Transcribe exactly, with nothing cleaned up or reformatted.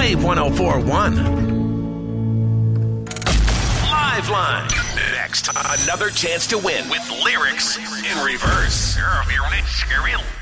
Wave one oh four point one. Liveline. Next, another chance to win with lyrics in reverse.